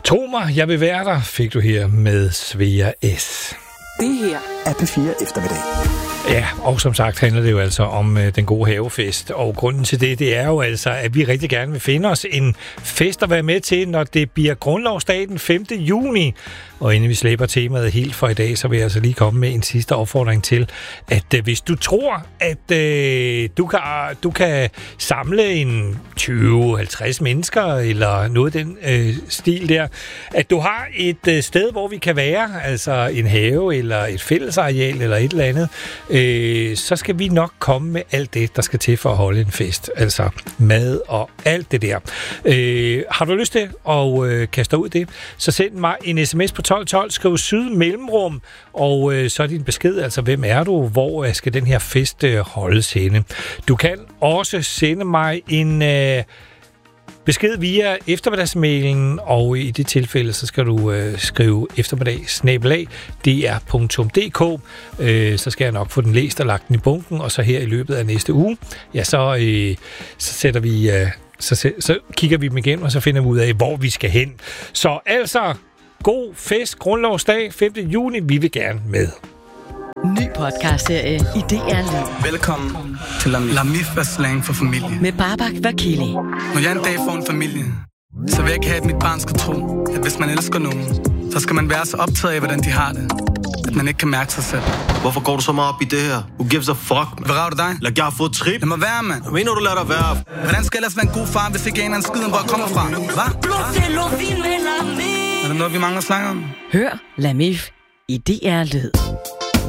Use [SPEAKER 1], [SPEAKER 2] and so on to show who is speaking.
[SPEAKER 1] Tro mig, jeg vil være der, fik du her med Svea S.
[SPEAKER 2] Det her er P4 Eftermiddag.
[SPEAKER 1] Ja, og som sagt handler det jo altså om den gode havefest, og grunden til det er jo altså, at vi rigtig gerne vil finde os en fest at være med til, når det bliver grundlovsdag den 5. juni. Og inden vi slæber temaet helt for i dag, så vil jeg altså lige komme med en sidste opfordring til, at hvis du tror, at du kan samle en 20-50 mennesker, eller noget af den stil der, at du har et sted, hvor vi kan være, altså en have, eller et fællesareal, eller et eller andet, så skal vi nok komme med alt det, der skal til for at holde en fest. Altså mad og alt det der. Har du lyst til at kaste ud det, så send mig en sms på 1212, skriv syd mellemrum, og så er din besked, altså hvem er du, hvor skal den her fest holdes henne. Du kan også sende mig en besked via eftermiddagsmailen, og i det tilfælde, så skal du skrive eftermiddag@dr.dk. Så skal jeg nok få den læst og lagt den i bunken, og så her i løbet af næste uge, ja, så sætter vi... Så kigger vi dem igennem, og så finder vi ud af, hvor vi skal hen. Så altså, god fest, grundlovsdag, 5. juni, vi vil gerne med.
[SPEAKER 3] Ny podcastserie i DR Lyd.
[SPEAKER 4] Velkommen til Lamif slang for familie.
[SPEAKER 3] Med Babak Vakili.
[SPEAKER 4] Når jeg en dag får en familie, så vil jeg ikke have, at mit barn skal tro, at hvis man elsker nogen, så skal man være så optaget af, hvordan de har det, at man ikke kan mærke sig selv.
[SPEAKER 5] Hvorfor går du så meget op i det her? Who gives a fuck?
[SPEAKER 4] Hvad rager du dig?
[SPEAKER 5] Jeg har fået trip.
[SPEAKER 4] Lad mig være, mand.
[SPEAKER 5] Hvad mener du, lader dig være?
[SPEAKER 4] Hvordan skal jeg ellers være en god far, hvis ikke jeg en skid om, hvor jeg kommer fra? Hvad? Er der noget, vi mangler at snakke om?
[SPEAKER 3] Hør Lamif i DR Lyd.